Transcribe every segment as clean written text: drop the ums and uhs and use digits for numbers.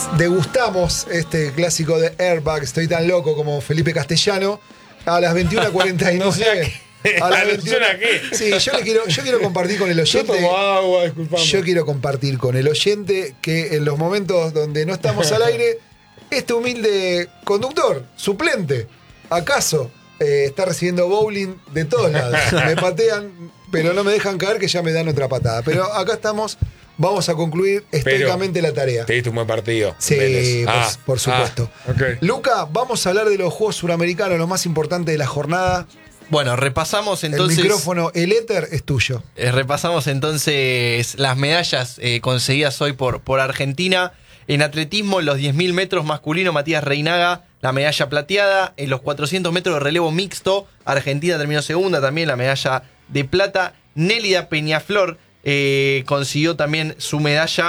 Degustamos este clásico de Airbag, Estoy tan loco, como Felipe Castellano, a las 21:49. No sé a las ¿alusión a qué? Sí, yo quiero compartir con el oyente. Yo tomo agua, disculpame. Yo quiero compartir con el oyente que en los momentos donde no estamos al aire, este humilde conductor, suplente, ¿acaso está recibiendo bowling de todos lados? Me patean, pero no me dejan caer, que ya me dan otra patada. Pero acá estamos. Vamos a concluir estoicamente la tarea. Te diste un buen partido. Sí, por supuesto. Okay. Luca, vamos a hablar de los Juegos Suramericanos, lo más importante de la jornada. Bueno, repasamos entonces. El micrófono, el éter es tuyo. Repasamos entonces las medallas conseguidas hoy por Argentina. En atletismo, en los 10.000 metros masculino, Matías Reinaga, la medalla plateada. En los 400 metros de relevo mixto, Argentina terminó segunda, también la medalla de plata. Nélida Peñaflor consiguió también su medalla,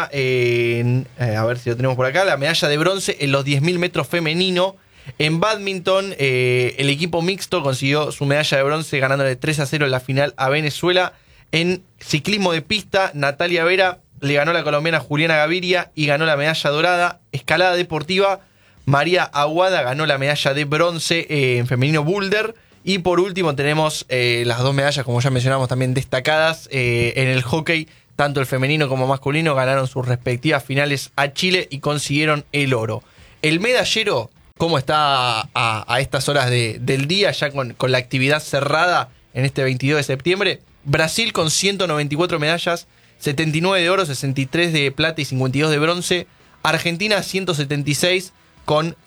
a ver si lo tenemos por acá, la medalla de bronce en los 10.000 metros femenino. En bádminton, el equipo mixto consiguió su medalla de bronce ganándole 3-0 en la final a Venezuela. En ciclismo de pista, Natalia Vera le ganó a la colombiana Juliana Gaviria y ganó la medalla dorada. Escalada deportiva, María Aguada ganó la medalla de bronce en femenino boulder. Y por último tenemos las dos medallas, como ya mencionamos, también destacadas en el hockey. Tanto el femenino como masculino ganaron sus respectivas finales a Chile y consiguieron el oro. El medallero, ¿cómo está a estas horas del día, ya con la actividad cerrada en este 22 de septiembre? Brasil con 194 medallas, 79 de oro, 63 de plata y 52 de bronce. Argentina 176 con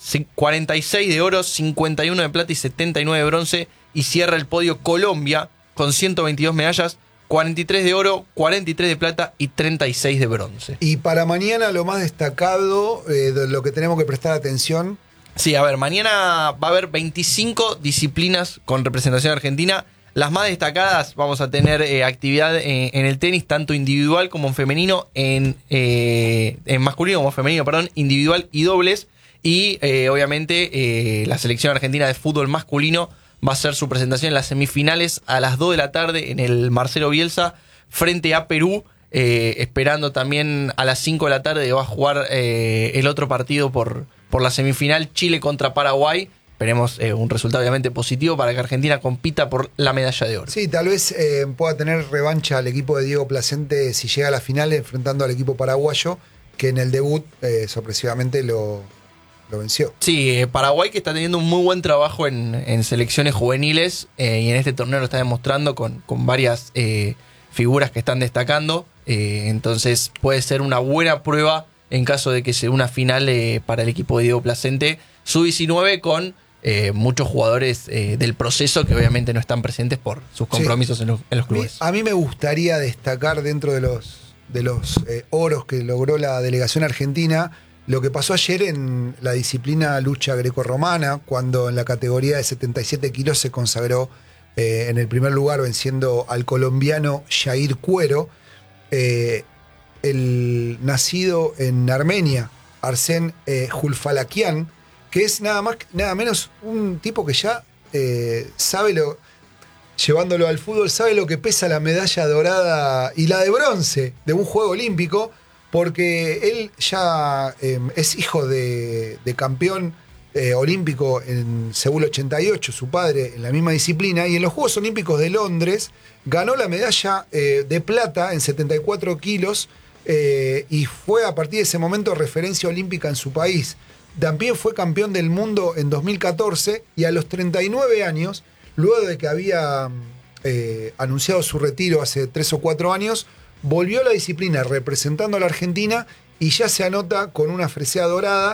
46 de oro, 51 de plata y 79 de bronce. Y cierra el podio Colombia con 122 medallas, 43 de oro, 43 de plata y 36 de bronce. Y para mañana lo más destacado, de lo que tenemos que prestar atención. Sí, a ver, mañana va a haber 25 disciplinas con representación argentina. Las más destacadas, vamos a tener actividad en el tenis, tanto individual como en femenino, en masculino como femenino, perdón, individual y dobles. Y obviamente la selección argentina de fútbol masculino va a hacer su presentación en las semifinales a las 2 de la tarde en el Marcelo Bielsa frente a Perú. Esperando también a las 5 de la tarde va a jugar el otro partido por la semifinal, Chile contra Paraguay. Esperemos un resultado obviamente positivo para que Argentina compita por la medalla de oro. Sí, tal vez pueda tener revancha al equipo de Diego Placente si llega a la final enfrentando al equipo paraguayo, que en el debut sorpresivamente lo venció. Sí, Paraguay que está teniendo un muy buen trabajo en selecciones juveniles y en este torneo lo está demostrando con varias figuras que están destacando. Entonces puede ser una buena prueba en caso de que sea una final para el equipo de Diego Placente. Sub-19 con muchos jugadores del proceso que obviamente no están presentes por sus compromisos sí. en los clubes. A mí me gustaría destacar dentro de los oros que logró la delegación argentina lo que pasó ayer en la disciplina lucha grecorromana, cuando en la categoría de 77 kilos se consagró en el primer lugar venciendo al colombiano Jair Cuero, el nacido en Armenia, Arsen Julfalakian, que es nada menos un tipo que ya sabe llevándolo al fútbol, sabe lo que pesa la medalla dorada y la de bronce de un juego olímpico, porque él ya es hijo de campeón olímpico en Seúl 88, su padre en la misma disciplina, y en los Juegos Olímpicos de Londres ganó la medalla de plata en 74 kilos y fue a partir de ese momento referencia olímpica en su país. También fue campeón del mundo en 2014 y a los 39 años, luego de que había anunciado su retiro hace 3 o 4 años, volvió a la disciplina representando a la Argentina y ya se anota con una presea dorada,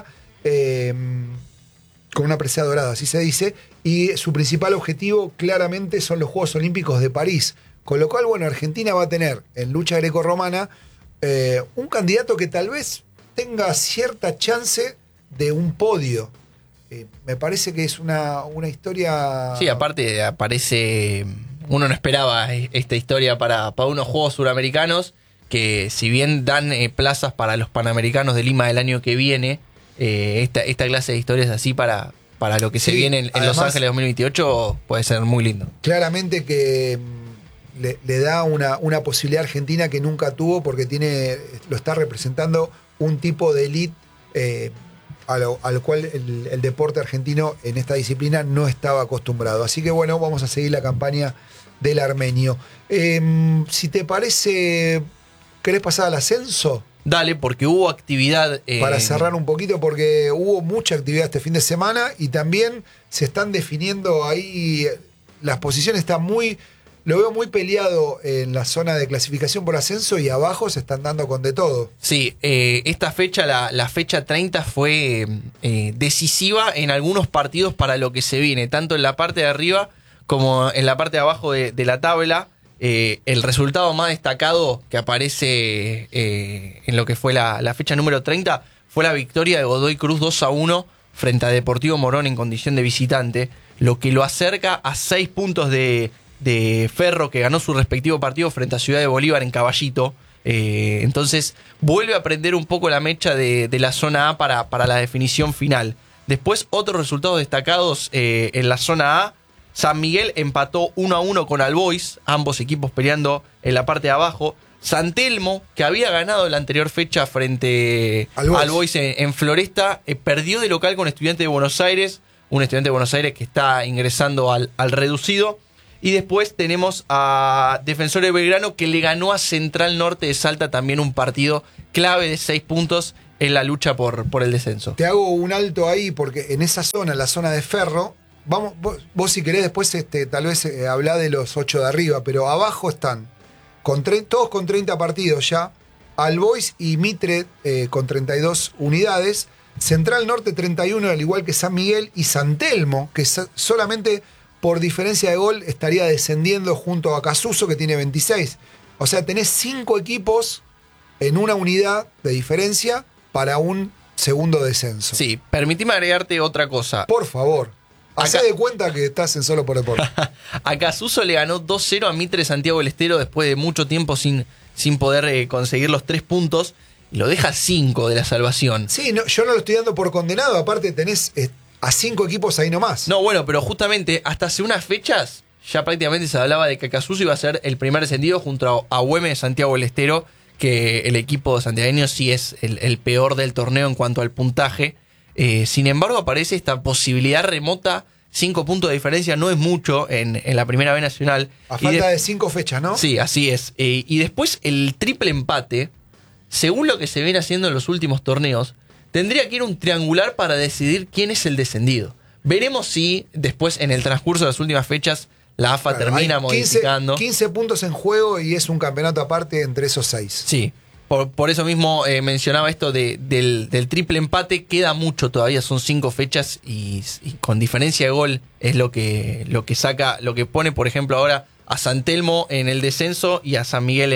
así se dice, y su principal objetivo claramente son los Juegos Olímpicos de París. Con lo cual, bueno, Argentina va a tener en lucha grecorromana un candidato que tal vez tenga cierta chance de un podio. Me parece que es una historia... Sí, aparte aparece... Uno no esperaba esta historia para unos Juegos Suramericanos, que si bien dan plazas para los Panamericanos de Lima del año que viene, esta clase de historias así para lo que se viene en además, Los Ángeles 2028 puede ser muy lindo. Claramente que le da una posibilidad a Argentina que nunca tuvo, porque lo está representando un tipo de elite al cual el deporte argentino en esta disciplina no estaba acostumbrado. Así que bueno, vamos a seguir la campaña del armenio. Si te parece, ¿querés pasar al ascenso? Dale, porque hubo actividad. Para cerrar un poquito, porque hubo mucha actividad este fin de semana y también se están definiendo ahí, las posiciones están lo veo muy peleado en la zona de clasificación por ascenso y abajo se están dando con de todo. Sí, esta fecha, la fecha 30, fue decisiva en algunos partidos para lo que se viene, tanto en la parte de arriba como en la parte de abajo de la tabla. El resultado más destacado que aparece en lo que fue la fecha número 30 fue la victoria de Godoy Cruz 2-1 frente a Deportivo Morón en condición de visitante, lo que lo acerca a 6 puntos de Ferro, que ganó su respectivo partido frente a Ciudad de Bolívar en Caballito. Entonces vuelve a prender un poco la mecha de la zona A para la definición final. Después, otros resultados destacados en la zona A: San Miguel empató 1-1 con Albois, ambos equipos peleando en la parte de abajo. San Telmo, que había ganado la anterior fecha frente a Albois en Floresta, perdió de local con Estudiantes de Buenos Aires, un Estudiante de Buenos Aires que está ingresando al reducido. Y después tenemos a Defensor de Belgrano, que le ganó a Central Norte de Salta, también un partido clave de 6 puntos en la lucha por el descenso. Te hago un alto ahí, porque en esa zona, la zona de Ferro, vamos, vos si querés después tal vez hablá de los 8 de arriba, pero abajo están todos con 30 partidos ya, Albois y Mitre con 32 unidades, Central Norte 31, al igual que San Miguel, y San Telmo, que solamente por diferencia de gol estaría descendiendo junto a Casuso, que tiene 26. O sea, tenés 5 equipos en una unidad de diferencia para un segundo descenso. Sí, permitime agregarte otra cosa. Por favor. Hacé de cuenta que estás en Solo por Deporte. A Casuso le ganó 2-0 a Mitre Santiago del Estero después de mucho tiempo sin poder conseguir los 3 puntos. Y lo deja 5 de la salvación. Sí, no, yo no lo estoy dando por condenado. Aparte tenés a 5 equipos ahí nomás. No, bueno, pero justamente hasta hace unas fechas ya prácticamente se hablaba de que Casuso iba a ser el primer descendido junto a Güemes de Santiago del Estero, que el equipo santiagueño sí es el peor del torneo en cuanto al puntaje. Sin embargo, aparece esta posibilidad remota. 5 puntos de diferencia no es mucho en la Primera B Nacional. A falta de 5 fechas, ¿no? Sí, así es. Y después el triple empate, según lo que se viene haciendo en los últimos torneos, tendría que ir un triangular para decidir quién es el descendido. Veremos si después, en el transcurso de las últimas fechas, la AFA termina modificando. 15 puntos en juego y es un campeonato aparte entre esos 6. Sí. Por eso mismo mencionaba esto del triple empate. Queda mucho todavía, son 5 fechas y con diferencia de gol es lo que saca, lo que pone, por ejemplo, ahora a San Telmo en el descenso y a San Miguel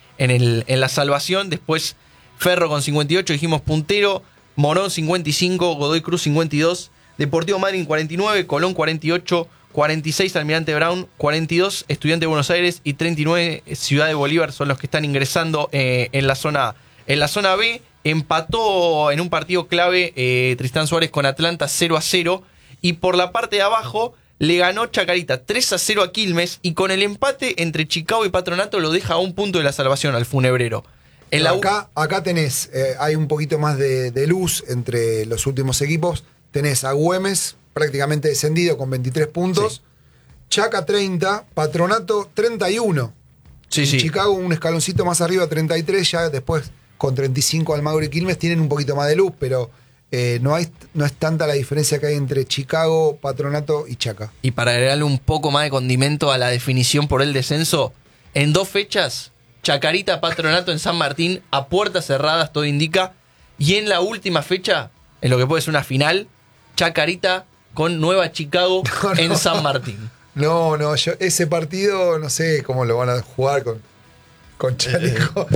en la salvación. Después Ferro con 58, dijimos puntero, Morón 55, Godoy Cruz 52, Deportivo Madryn 49, Colón 48, 46 Almirante Brown, 42 Estudiante de Buenos Aires y 39 Ciudad de Bolívar son los que están ingresando en la zona A. En la zona B empató en un partido clave Tristán Suárez con Atlanta 0-0 y por la parte de abajo le ganó Chacarita 3-0 a Quilmes y con el empate entre Chicago y Patronato lo deja a un punto de la salvación al Funebrero. Acá tenés, hay un poquito más de luz entre los últimos equipos. Tenés a Güemes prácticamente descendido con 23 puntos. Sí. Chaca 30, Patronato 31. Sí. Chicago un escaloncito más arriba, 33. Ya después con 35 Almagro y Quilmes tienen un poquito más de luz, pero no es tanta la diferencia que hay entre Chicago, Patronato y Chaca. Y para agregarle un poco más de condimento a la definición por el descenso, en 2 fechas, Chacarita, Patronato en San Martín, a puertas cerradas, todo indica. Y en la última fecha, en lo que puede ser una final, Chacarita con Nueva Chicago en San Martín. No, ese partido no sé cómo lo van a jugar con chaleco.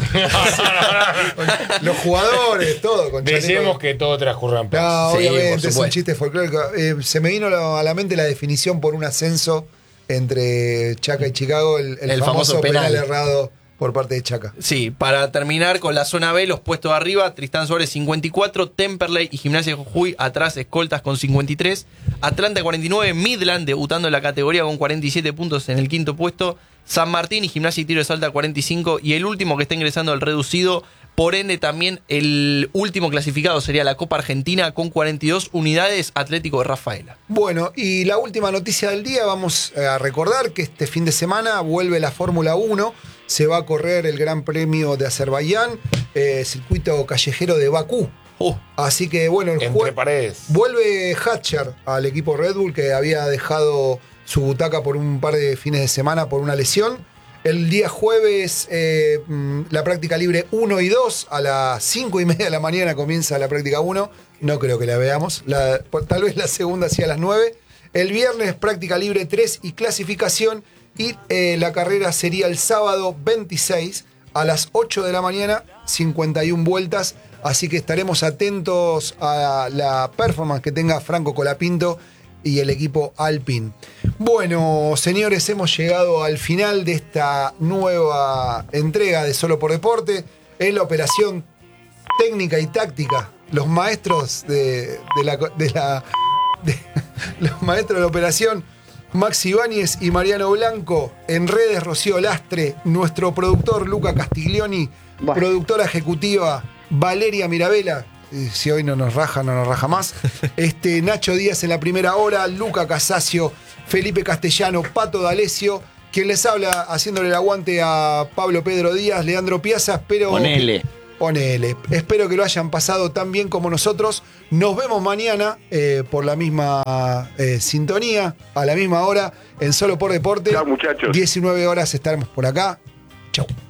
Los jugadores, todo con chaleco. Decimos que todo transcurra en paz. No, obviamente, es un chiste folclórico. Se me vino a la mente la definición por un ascenso entre Chaca y Chicago, el famoso penal errado por parte de Chaca. Sí, para terminar con la zona B, los puestos de arriba, Tristán Suárez 54, Temperley y Gimnasia de Jujuy atrás, escoltas con 53, Atlanta 49, Midland debutando en la categoría con 47 puntos en el quinto puesto, San Martín y Gimnasia y Tiro de Salta 45 y el último que está ingresando al reducido, Por ende, también el último clasificado sería la Copa Argentina con 42 unidades, Atlético de Rafaela. Bueno, y la última noticia del día, vamos a recordar que este fin de semana vuelve la Fórmula 1, se va a correr el Gran Premio de Azerbaiyán, circuito callejero de Bakú. Así que bueno, Entre paredes. vuelve Hatcher al equipo Red Bull, que había dejado su butaca por un par de fines de semana por una lesión. El día jueves, la práctica libre 1 y 2, a las 5:30 de la mañana comienza la práctica 1. No creo que la veamos. Tal vez la segunda sea a las 9. El viernes, práctica libre 3 y clasificación. Y la carrera sería el sábado 26 a las 8 de la mañana, 51 vueltas. Así que estaremos atentos a la performance que tenga Franco Colapinto y el equipo Alpine. Bueno, señores, hemos llegado al final de esta nueva entrega de Solo por Deporte. En la operación técnica y táctica, los maestros los maestros de la operación, Maxi Ibáñez y Mariano Blanco. En redes, Rocío Lastre. Nuestro productor, Luca Castiglioni. Bueno. Productora ejecutiva, Valeria Mirabella. Si hoy no nos raja más. Nacho Díaz en la primera hora, Luca Casasio, Felipe Castellano, Pato D'Alessio, quien les habla haciéndole el aguante a Pablo Pedro Díaz, Leandro Piazza. Ponele. Espero que lo hayan pasado tan bien como nosotros. Nos vemos mañana por la misma sintonía, a la misma hora, en Solo por Deporte. Chao, muchachos. 19 horas estaremos por acá. Chau.